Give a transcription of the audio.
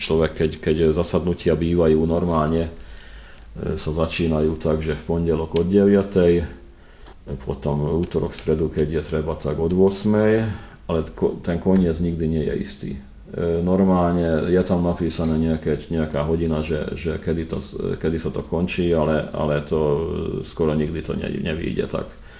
človek, keď zasadnutia bývajú normálne, sa začínajú tak, že v pondelok od 9, potom útorok, stredu, keď je treba, tak od 8, ale ten koniec nikdy nie je istý. Normálne je tam napísané nejaká hodina, že kedy sa to končí, ale to skoro nikdy to nevyjde tak.